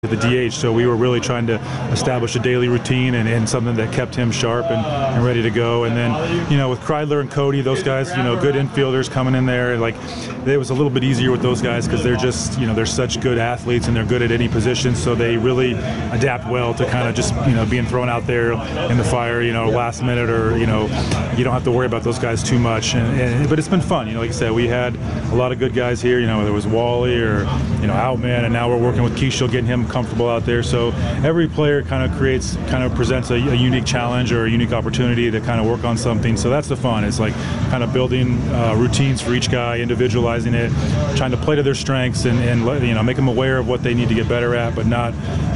to the DH, so we were really trying to establish a daily routine and something that kept him sharp and ready to go. And then, with Kreidler and Cody, those guys, good infielders coming in there, like it was a little bit easier with those guys because they're just, they're such good athletes and they're good at any position, so they really adapt well to kind of just, being thrown out there in the fire, last minute, or, you don't have to worry about those guys too much. But it's been fun, like I said, we had a lot of good guys here, there was Wally or, Outman, and now we're working with Keishel, getting him comfortable out there. So every player kind of presents a unique challenge or a unique opportunity to kind of work on something. So that's the fun. It's like kind of building routines for each guy, individualizing it, trying to play to their strengths and make them aware of what they need to get better at, but not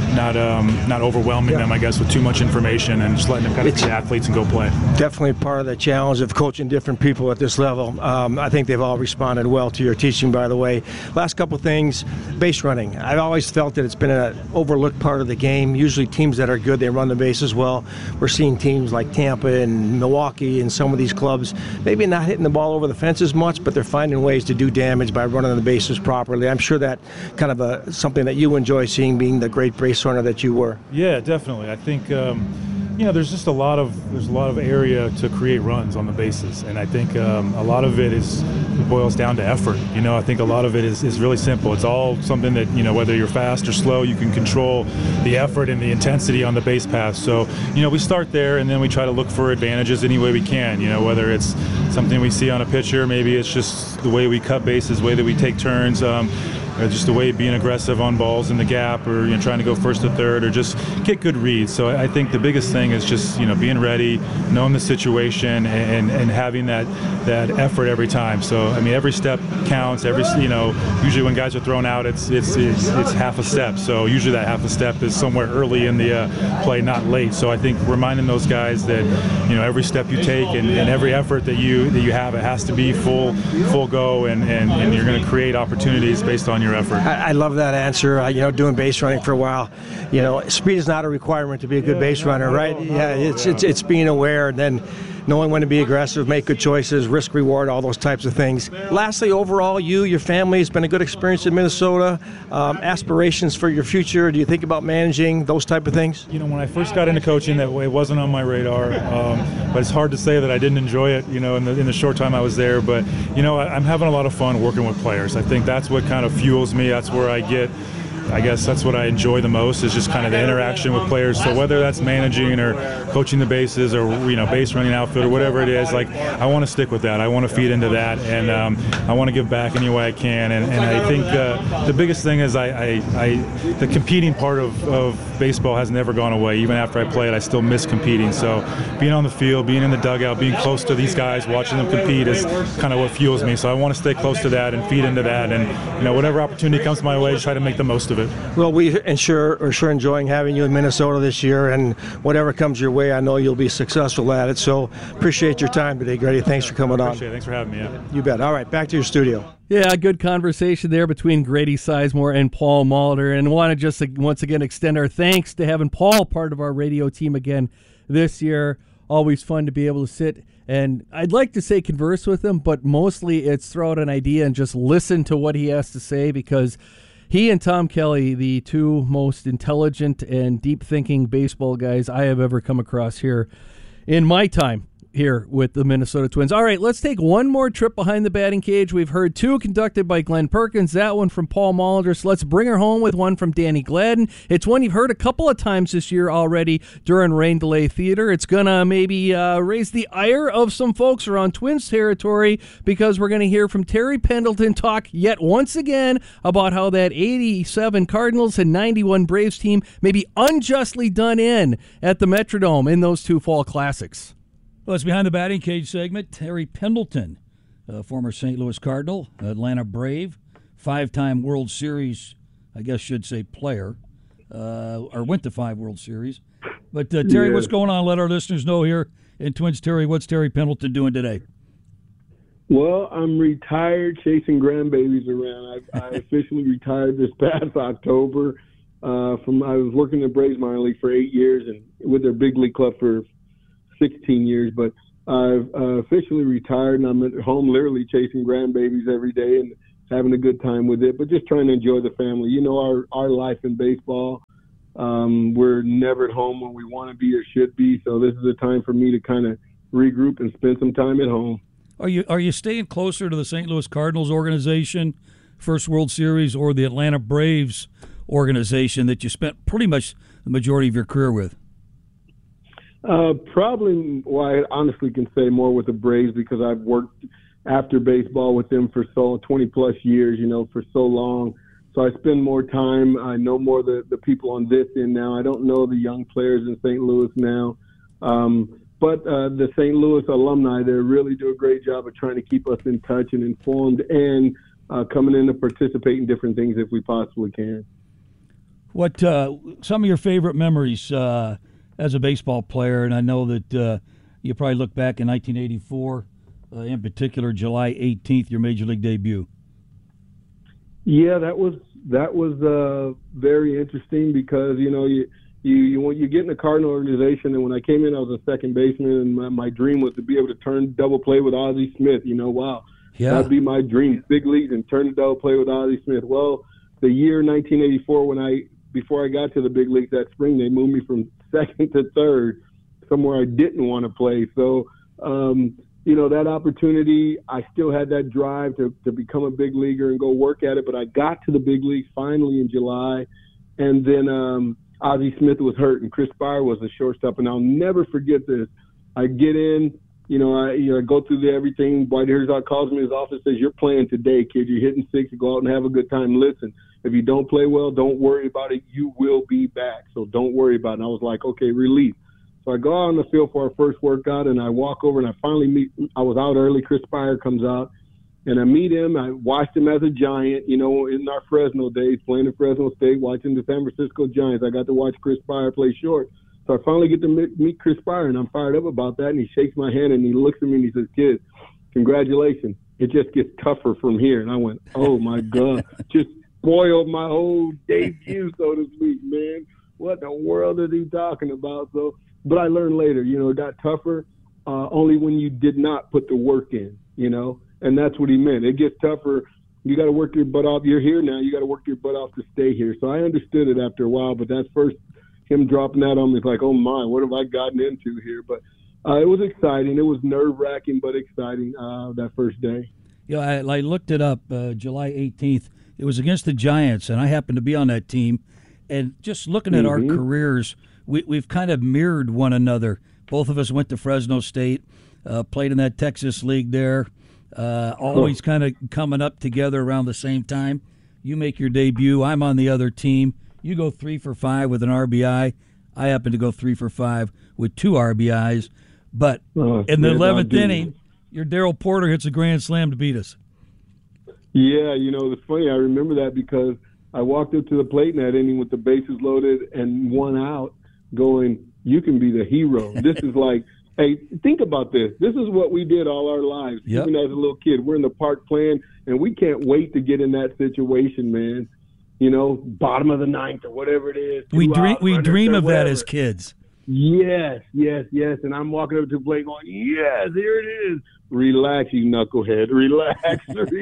overwhelming them, I guess, with too much information, and just letting them kind of be athletes and go play. Definitely part of the challenge of coaching different people at this level. I think they've all responded well to your teaching, by the way. Last couple things, base running. I've always felt that it's been an overlooked part of the game. Usually teams that are good, they run the bases well. We're seeing teams like Tampa and Milwaukee and some of these clubs maybe not hitting the ball over the fence as much, but they're finding ways to do damage by running the bases properly. I'm sure that kind of something that you enjoy seeing, being the great base runner that you were. Yeah, definitely. I think there's just a lot of area to create runs on the bases, and I think a lot of it boils down to effort. I think a lot of it is really simple. It's all something that, whether you're fast or slow, you can control the effort and the intensity on the base path. So, we start there, and then we try to look for advantages any way we can, whether it's something we see on a pitcher, maybe it's just the way we cut bases, the way that we take turns, or just the way being aggressive on balls in the gap, or trying to go first to third, or just get good reads. So I think the biggest thing is just being ready, knowing the situation, and having that effort every time. So I mean, every step counts. Usually when guys are thrown out, it's half a step. So usually that half a step is somewhere early in the play, not late. So I think reminding those guys that every step you take and every effort that you have, it has to be full go, and you're going to create opportunities based on your effort. I love that answer. Doing base running for a while, speed is not a requirement to be a good base runner, right? Yeah, it's being aware, and then knowing when to be aggressive, make good choices, risk reward, all those types of things. Lastly, overall, your family, has been a good experience in Minnesota. Aspirations for your future? Do you think about managing those type of things? When I first got into coaching, that way it wasn't on my radar. But it's hard to say that I didn't enjoy it, in the short time I was there. But I'm having a lot of fun working with players. I think that's what kind of fuels me. That's where I guess that's what I enjoy the most, is just kind of the interaction with players. So whether that's managing or coaching the bases or base running outfield or whatever it is, like I want to stick with that. I want to feed into that, and I want to give back any way I can. And I think the biggest thing is the competing part of baseball has never gone away. Even after I play it, I still miss competing. So being on the field, being in the dugout, being close to these guys, watching them compete is kind of what fuels me. So I want to stay close to that and feed into that, and whatever opportunity comes my way, try to make the most of it. Well, are sure enjoying having you in Minnesota this year, and whatever comes your way, I know you'll be successful at it. So appreciate your time today, Grady. Thanks for coming on. Appreciate it. Thanks for having me. Yeah. You bet. All right, back to your studio. Yeah, good conversation there between Grady Sizemore and Paul Molitor, and want to just once again extend our thanks to having Paul part of our radio team again this year. Always fun to be able to sit and, I'd like to say, converse with him, but mostly it's throw out an idea and just listen to what he has to say, because he and Tom Kelly, the two most intelligent and deep-thinking baseball guys I have ever come across here in my time here with the Minnesota Twins. All right, let's take one more trip behind the batting cage. We've heard two conducted by Glenn Perkins, that one from Paul Molitor. So let's bring her home with one from Danny Gladden. It's one you've heard a couple of times this year already during Rain Delay Theater. It's going to maybe raise the ire of some folks around Twins territory, because we're going to hear from Terry Pendleton talk yet once again about how that 87 Cardinals and 91 Braves team may be unjustly done in at the Metrodome in those two fall classics. Well, it's Behind the Batting Cage segment. Terry Pendleton, former St. Louis Cardinal, Atlanta Brave, 5-time World Series, I guess should say player, or went to 5 World Series. But Terry, what's going on? Let our listeners know here in Twins. Terry, what's Terry Pendleton doing today? Well, I'm retired chasing grandbabies around. I officially retired this past October. I was working in the Braves minor league for 8 years and with their big league club for 16 years, but I've officially retired, and I'm at home literally chasing grandbabies every day. And having a good time with it, but just trying to enjoy the family. You know, our life in baseball, we're never at home when we want to be or should be. So this is a time for me to kind of regroup and spend some time at home. Are you staying closer to the St. Louis Cardinals organization, first World Series, or the Atlanta Braves organization that you spent pretty much the majority of your career with? Probably, well, I honestly can say more with the Braves because I've worked after baseball with them for 20-plus years, you know, for so long. So I spend more time. I know more of the people on this end now. I don't know the young players in St. Louis now. But the St. Louis alumni, they really do a great job of trying to keep us in touch and informed and coming in to participate in different things if we possibly can. What some of your favorite memories as a baseball player? And I know that you probably look back in 1984, in particular, July 18th, your major league debut. Yeah, that was very interesting because, you know, you get in the Cardinal organization, and when I came in, I was a second baseman, and my dream was to be able to turn double play with Ozzie Smith. You know, wow, that'd be my dream, big leagues and turn to double play with Ozzie Smith. Well, the year 1984, before I got to the big leagues that spring, they moved me from second to third, somewhere I didn't want to play. So, you know, that opportunity, I still had that drive to become a big leaguer and go work at it. But I got to the big leagues finally in July, and then Ozzie Smith was hurt, and Chris Spire was the shortstop. And I'll never forget this. I get in, I go through everything. Dwight Herzog calls me in his office, says, "You're playing today, kid. You're hitting six. Go out and have a good time. Listen, if you don't play well, don't worry about it. You will be back. So don't worry about it." And I was like, okay, relief. So I go out on the field for our first workout, and I walk over, and I finally I was out early. Chris Spire comes out, and I meet him. I watched him as a Giant, in our Fresno days, playing in Fresno State, watching the San Francisco Giants. I got to watch Chris Spire play short. So I finally get to meet Chris Spire, and I'm fired up about that. And he shakes my hand, and he looks at me, and he says, "Kid, congratulations. It just gets tougher from here." And I went, oh, my God. Just spoiled my whole debut, so to speak, man. What in the world is he talking about? But I learned later, it got tougher only when you did not put the work in, and that's what he meant. It gets tougher. You got to work your butt off. You're here now. You got to work your butt off to stay here. So I understood it after a while, but that's first him dropping that on me. It's like, oh, my, what have I gotten into here? But it was exciting. It was nerve-wracking but exciting that first day. I looked it up, July 18th. It was against the Giants, and I happened to be on that team. And just looking at our careers, we've kind of mirrored one another. Both of us went to Fresno State, played in that Texas league there, always kind of coming up together around the same time. You make your debut. I'm on the other team. You go 3 for 5 with an RBI. I happen to go 3 for 5 with 2 RBIs. But in the 11th inning, your Darryl Porter hits a grand slam to beat us. Yeah, it's funny. I remember that because I walked up to the plate in that inning with the bases loaded and 1 out going, you can be the hero. This is like, hey, think about this. This is what we did all our lives, even as a little kid. We're in the park playing, and we can't wait to get in that situation, man. Bottom of the 9th or whatever it is. We dream of that as kids. Yes. And I'm walking up to the plate going, yes, here it is. Relax, you knucklehead. Relax.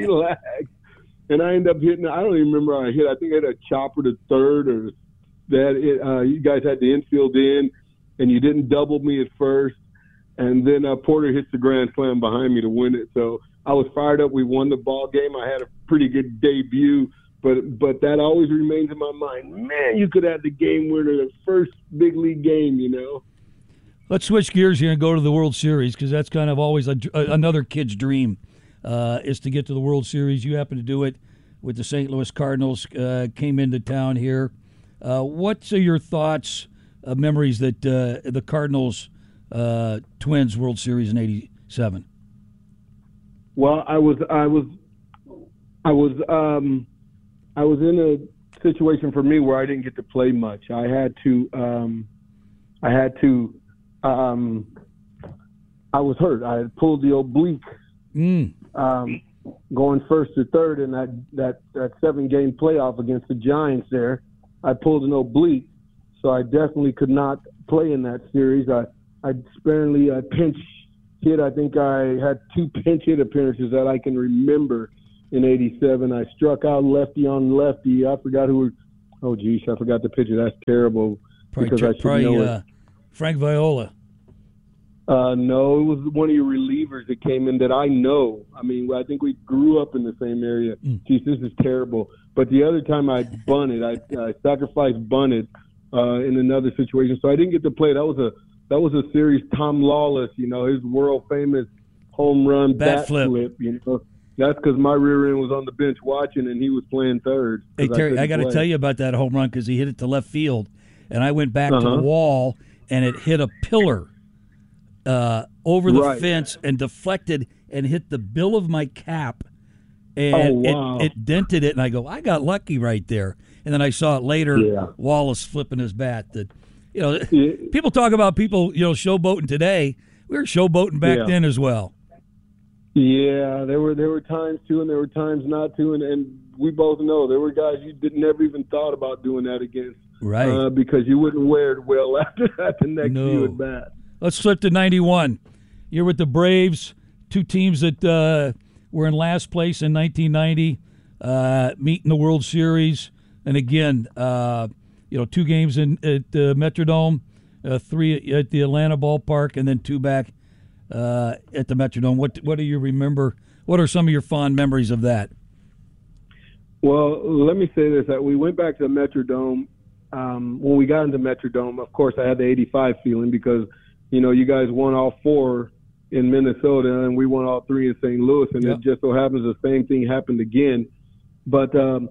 And I end up hitting, I don't even remember how I hit. I think I had a chopper to third, or that you guys had the infield in, and you didn't double me at first. And then Porter hits the grand slam behind me to win it. So I was fired up. We won the ball game. I had a pretty good debut. But that always remains in my mind. Man, you could have the game winner, the first big league game, Let's switch gears here and go to the World Series, because that's kind of always another kid's dream, is to get to the World Series. You happen to do it with the St. Louis Cardinals, came into town here. What's your thoughts, memories that the Cardinals Twins World Series in '87? Well, I was in a situation for me where I didn't get to play much. I was hurt. I had pulled the oblique going first to third in that 7-game playoff against the Giants there. I pulled an oblique, so I definitely could not play in that series. I sparingly pinch hit. I think I had 2 pinch hit appearances that I can remember in '87. I struck out lefty on lefty. I forgot who. Oh, geez, I forgot the pitcher. That's terrible. Because I should know it. Frank Viola. No, it was one of your relievers that came in that I know. I mean, I think we grew up in the same area. Geez, this is terrible. But the other time I bunted, I sacrificed bunted in another situation, so I didn't get to play. That was a series. Tom Lawless, his world famous home run bat flip. That's because my rear end was on the bench watching, and he was playing third. Hey Terry, I got to tell you about that home run because he hit it to left field, and I went back to the wall, and it hit a pillar over the fence and deflected and hit the bill of my cap, and it dented it. And I go, I got lucky right there. And then I saw it later, Wallace flipping his bat. That people talk about people showboating today. We were showboating back then as well. Yeah, there were times to, and there were times not to, and we both know there were guys you never even thought about doing that against, right? Because you wouldn't wear it well after that the next few at bat. Let's flip to 91. You're with the Braves, two teams that were in last place in 1990, meet in the World Series, and again, 2 games at the Metrodome, 3 at the Atlanta ballpark, and then 2 back at the Metrodome. What do you remember? What are some of your fond memories of that? Well, let me say this: that we went back to the Metrodome. When we got into Metrodome, of course, I had the '85 feeling because you guys won all 4 in Minnesota, and we won all 3 in St. Louis, and it just so happens the same thing happened again. But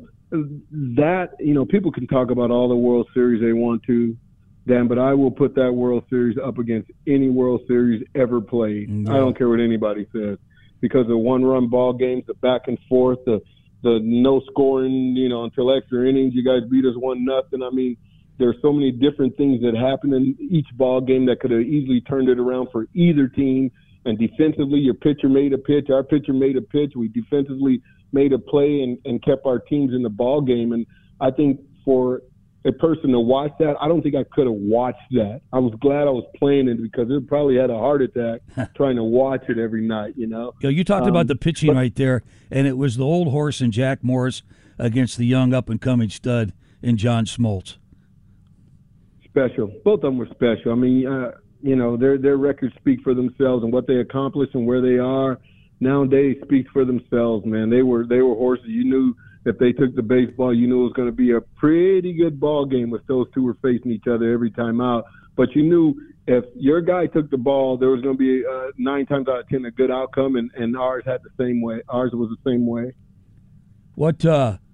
that people can talk about all the World Series they want to, Dan, but I will put that World Series up against any World Series ever played. I don't care what anybody says, because the one-run ball games, the back and forth, the no scoring, until extra innings. You guys beat us 1-0. I mean, there's so many different things that happened in each ball game that could have easily turned it around for either team. And defensively, your pitcher made a pitch, our pitcher made a pitch. We defensively made a play and kept our teams in the ball game. And I think for a person to watch that, I don't think I could have watched that. I was glad I was playing it because it probably had a heart attack trying to watch it every night, You talked about the pitching right there, and it was the old horse and Jack Morris against the young up-and-coming stud in John Smoltz. Special. Both of them were special. I mean, their records speak for themselves, and what they accomplished and where they are nowadays speaks for themselves, man. They were horses. You knew if they took the baseball, you knew it was going to be a pretty good ball game if those two were facing each other every time out. But you knew if your guy took the ball, there was going to be 9 times out of 10 a good outcome, and ours had the same way. Ours was the same way. What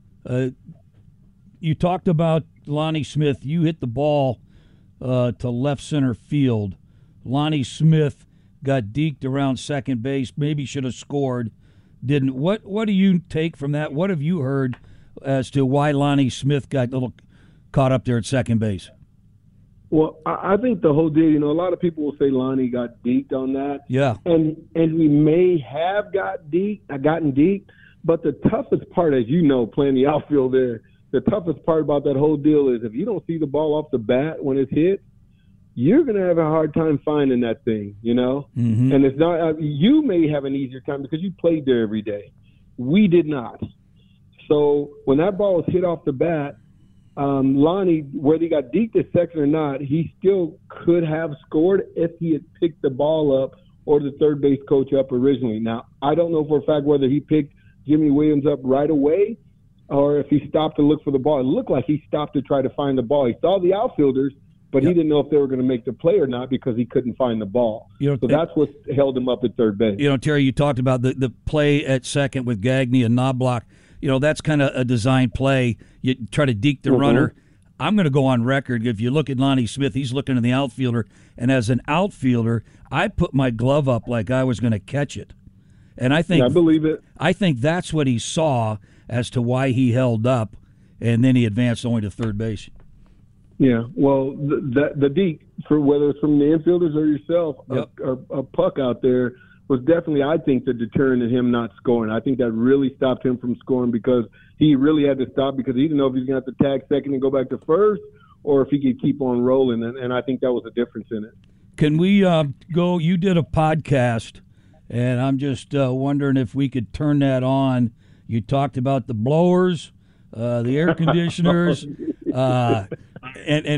you talked about Lonnie Smith. You hit the ball to left center field. Lonnie Smith got deked around second base. Maybe should have scored. Didn't. What do you take from that? What have you heard as to why Lonnie Smith got a little caught up there at second base? Well, I think the whole deal, a lot of people will say Lonnie got deked on that. Yeah. And he may have gotten deked, but the toughest part, as you know, playing the outfield there, the toughest part about that whole deal is if you don't see the ball off the bat when it's hit, you're going to have a hard time finding that thing, Mm-hmm. And it's not. You may have an easier time because you played there every day. We did not. So when that ball was hit off the bat, Lonnie, whether he got deked at second or not, he still could have scored if he had picked the ball up or the third base coach up originally. Now, I don't know for a fact whether he picked Jimmy Williams up right away or if he stopped to look for the ball. It looked like he stopped to try to find the ball. He saw the outfielders, but he didn't know if they were going to make the play or not because he couldn't find the ball. So that's what held him up at third base. Terry, you talked about the play at second with Gagne and Knobloch. That's kind of a design play. You try to deke the runner. I'm going to go on record. If you look at Lonnie Smith, he's looking at the outfielder. And as an outfielder, I put my glove up like I was going to catch it. And I think I believe it. I think that's what he saw as to why he held up, and then he advanced only to third base. Yeah, well, the deke, for whether it's from the infielders or yourself, a puck out there was definitely, I think, the deterrent in him not scoring. I think that really stopped him from scoring because he really had to stop because he didn't know if he was going to have to tag second and go back to first or if he could keep on rolling, and I think that was the difference in it. Can we go? You did a podcast, and I'm just wondering if we could turn that on. You talked about the blowers, the air conditioners, and